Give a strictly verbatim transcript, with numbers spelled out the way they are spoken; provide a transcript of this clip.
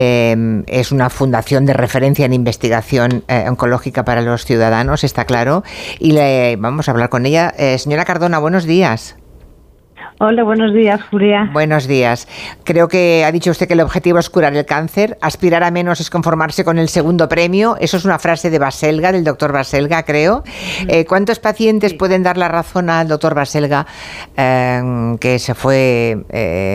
Eh, es una fundación de referencia en investigación eh, oncológica para los ciudadanos, está claro. Y le, vamos a hablar con ella. Eh, señora Cardona, buenos días. Hola, buenos días, Julia. Buenos días. Creo que ha dicho usted que el objetivo es curar el cáncer. Aspirar a menos es conformarse con el segundo premio. Eso es una frase de Baselga, del doctor Baselga, creo. Eh, ¿Cuántos pacientes sí. pueden dar la razón al doctor Baselga, eh, que se fue... Eh,